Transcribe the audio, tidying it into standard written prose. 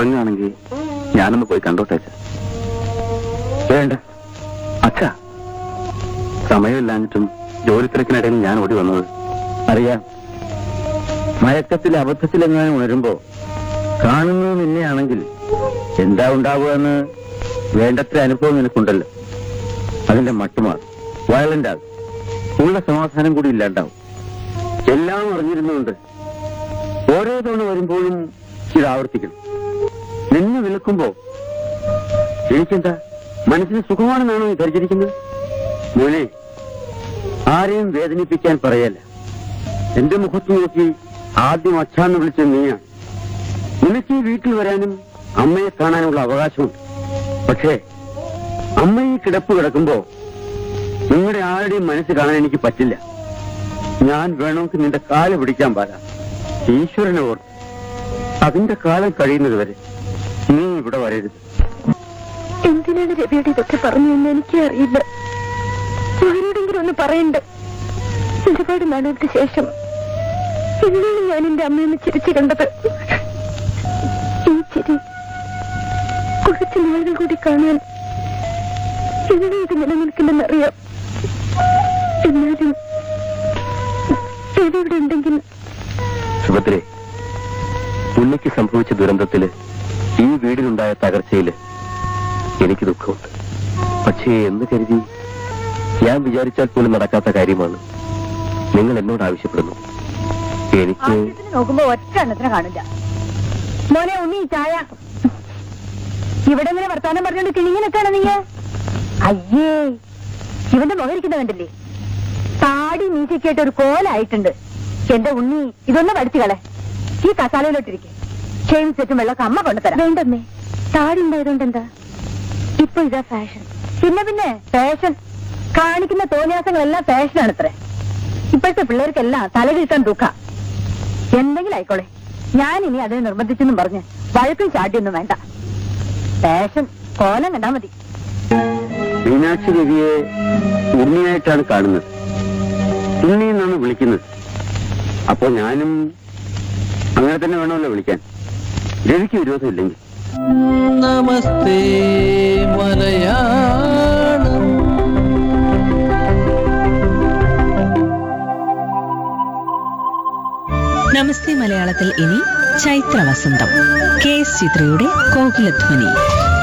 ഉറങ്ങുകയാണെങ്കിൽ ഞാനൊന്ന് പോയി കണ്ടോട്ടേച്ച. വേണ്ട അച്ഛാ, സമയമില്ലാഞ്ഞിട്ടും ജോലി തിരക്കിനിടയിൽ ഞാൻ ഓടി വന്നത്. അറിയാം, മയക്കത്തിൽ അബദ്ധത്തിലെങ്ങാനും ഉണരുമ്പോ കാണുന്നത് നിന്നെയാണെങ്കിൽ എന്താ ഉണ്ടാവുക എന്ന് വേണ്ടത്ര അനുഭവം നിനക്കുണ്ടല്ലോ. അതിന്റെ മട്ടുമാർ വയലന്റ് ആകും, ഉള്ള സമാധാനം കൂടി ഇല്ലാണ്ടാവും. എല്ലാം അറിഞ്ഞിരുന്നുകൊണ്ട് ഓരോ തവണ വരുമ്പോഴും ഇത് ആവർത്തിക്കണം. നിന്നെ വിളിക്കുമ്പോ എനിക്കെന്താ മനസ്സിന് സുഖമാണെന്നാണോ നീ ധരിച്ചിരിക്കുന്നത്? മോനെ, ആരെയും വേദനിപ്പിക്കാൻ പറയല്ല. എന്റെ മുഖത്ത് നോക്കി ആദ്യം അച്ഛാന്ന് വിളിച്ച നീയാണ്. നിനക്ക് ഈ വീട്ടിൽ വരാനും അമ്മയെ കാണാനുള്ള അവകാശമുണ്ട്. പക്ഷേ അമ്മ ഈ കിടപ്പ് കിടക്കുമ്പോ നിങ്ങളുടെ ആരുടെയും മനസ്സ് കാണാൻ എനിക്ക് പറ്റില്ല. ഞാൻ വേണമെങ്കിൽ നിന്റെ കാല് പിടിക്കാൻ പാടാ. ഈശ്വരനെ ഓർത്ത് അതിന്റെ കാലം കഴിയുന്നത് വരെ നീ ഇവിടെ വരരുത്. എന്തിനാണ് രവിയുടെ ഇതൊക്കെ പറഞ്ഞതെന്ന് എനിക്ക് അറിയില്ല. ആരോടെങ്കിലും ഒന്ന് പറയണ്ട. ഒരുപാട് നാളുകൾക്ക് ശേഷം ഇന്നാണ് ഞാൻ എന്റെ അമ്മയൊന്ന് ചിരിച്ചു കണ്ടത്. ഈ ചിരി കുറച്ച് നാളുകൾ കൂടി കാണാൻ എങ്ങനെ ഇത് നിലനിൽക്കില്ലെന്നറിയാം. എന്നാലും രവിയുടെ ഉണ്ടെങ്കിൽ. സുഭദ്രേ, ഉണ്ണിക്ക് സംഭവിച്ച ദുരന്തത്തില്, ഈ വീടിനുണ്ടായ തകർച്ചയില് എനിക്ക് ദുഃഖമുണ്ട്. പക്ഷേ എന്ന് കരുതി ഞാൻ വിചാരിച്ചാൽ പോലും നടക്കാത്ത കാര്യമാണ് നിങ്ങൾ എന്നോട് ആവശ്യപ്പെടുന്നു. എനിക്ക് നോക്കുമ്പോ ഒറ്റ എണ്ണത്തിന് കാണില്ല. മോനെ ഉണ്ണി, ചായ. ഇവിടെ ഇങ്ങനെ വർത്താനം പറഞ്ഞോണ്ട് കിണിങ്ങനൊക്കെയാണ് നീ? അയ്യേ, ഇവന്റെ മുഖം ഇരിക്കുന്ന കണ്ടില്ലേ? താടി മീശയ്ക്കായിട്ട് ഒരു കോലായിട്ടുണ്ട്. എന്റെ ഉണ്ണി, ഇതൊന്ന് പഠിച്ചുകളെ. ഈ കസാലയിലോട്ടിരിക്കെ ചെയിൻ സെറ്റും വെള്ളമൊക്കെ അമ്മ കൊണ്ടുതരാം. വേണ്ടമ്മേ, താടി ഉണ്ടായതുകൊണ്ട് എന്താ? ഇപ്പൊ ഇതാ ഫാഷൻ. പിന്നെ ഫാഷൻ കാണിക്കുന്ന തോന്നിയാസങ്ങളെല്ലാം ഫാഷനാണ് അത്രേ. ഇപ്പോഴത്തെ പിള്ളേർക്കെല്ലാം തലകിഴ്ക്കാൻ ദുഃഖ. എന്തെങ്കിലും ആയിക്കോളെ, ഞാനിനി അതിനെ നിർബന്ധിച്ചെന്നും പറഞ്ഞ് വഴക്കും ചാടിയൊന്നും വേണ്ട. ഫാഷൻ കോലം കണ്ടാ മതി. മീനാക്ഷി ദേവിയെ ഉണ്ണിയായിട്ടാണ് കാണുന്നത്. ഉണ്ണി എന്നാണ് വിളിക്കുന്നത്. അപ്പോ ഞാനും അങ്ങനെ തന്നെ വേണമല്ലോ വിളിക്കാൻ. രവിക്ക് വിരോധമില്ലെങ്കിൽ. നമസ്തേ മലയാളം. നമസ്തേ മലയാളത്തിൽ ഇനി ചൈത്ര വസന്തം. K S ചിത്രയുടെ കോകിലധ്വനി.